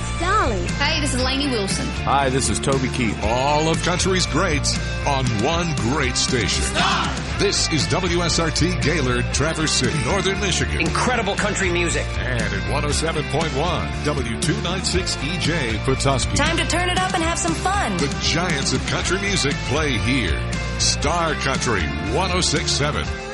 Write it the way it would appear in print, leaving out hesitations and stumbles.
it's Dolly. Hey, this is Lainey Wilson. Hi, this is Toby Keith. All of country's greats on one great station. Star! This is WSRT Gaylord, Traverse City, Northern Michigan. Incredible country music. And at 107.1, W296EJ, Petoskey. Time to turn it up and have some fun. The giants of country music play here. Star Country 106.7.